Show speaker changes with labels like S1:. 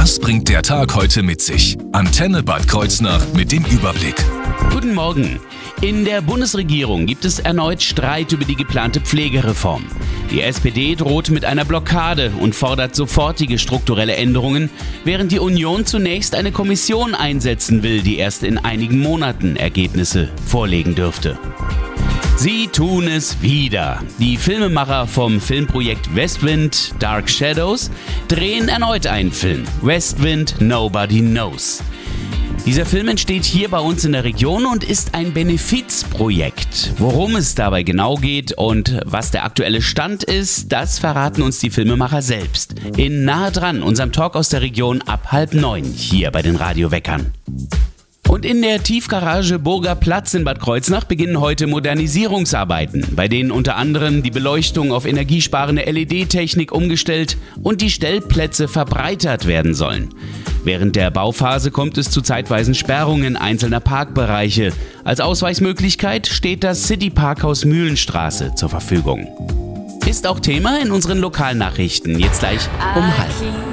S1: Was bringt der Tag heute mit sich? Antenne Bad Kreuznach mit dem Überblick.
S2: Guten Morgen. In der Bundesregierung gibt es erneut Streit über die geplante Pflegereform. Die SPD droht mit einer Blockade und fordert sofortige strukturelle Änderungen, während die Union zunächst eine Kommission einsetzen will, die erst in einigen Monaten Ergebnisse vorlegen dürfte. Sie tun es wieder. Die Filmemacher vom Filmprojekt Westwind Dark Shadows drehen erneut einen Film, Westwind Nobody Knows. Dieser Film entsteht hier bei uns in der Region und ist ein Benefizprojekt. Worum es dabei genau geht und was der aktuelle Stand ist, das verraten uns die Filmemacher selbst. In Nahe dran, unserem Talk aus der Region ab 8:30 hier bei den Radioweckern. Und in der Tiefgarage Burger Platz in Bad Kreuznach beginnen heute Modernisierungsarbeiten, bei denen unter anderem die Beleuchtung auf energiesparende LED-Technik umgestellt und die Stellplätze verbreitert werden sollen. Während der Bauphase kommt es zu zeitweisen Sperrungen einzelner Parkbereiche. Als Ausweichmöglichkeit steht das City-Parkhaus Mühlenstraße zur Verfügung. Ist auch Thema in unseren Lokalnachrichten, jetzt gleich um 12:30.